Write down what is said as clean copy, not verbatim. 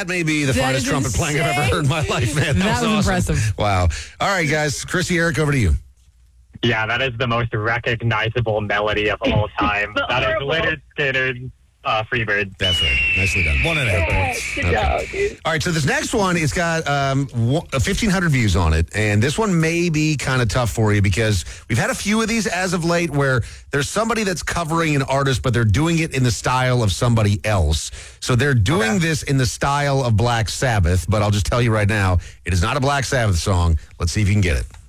That may be the That finest is trumpet playing I've ever insane. heard in my life, man. That was awesome. impressive. Wow. All right, guys. Chrissy, Eric, over to you. Yeah, that is the most recognizable melody of all time. That is Leonard Skinner's Freebird. That's right. Nicely done. 1.5 points. Good job, dude. All right, so this next one, it's got 1,500 views on it, and this one may be kind of tough for you because we've had a few of these as of late where there's somebody that's covering an artist, but they're doing it in the style of somebody else. So they're doing this in the style of Black Sabbath, but I'll just tell you right now, it is not a Black Sabbath song. Let's see if you can get it.